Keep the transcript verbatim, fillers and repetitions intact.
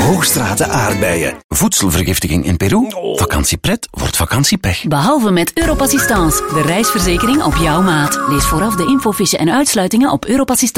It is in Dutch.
Hoogstraten aardbeien. Voedselvergiftiging in Peru? Vakantiepret wordt vakantiepech. Behalve met Europassistance, de reisverzekering op jouw maat. Lees vooraf de infofiche en uitsluitingen op Europassistance.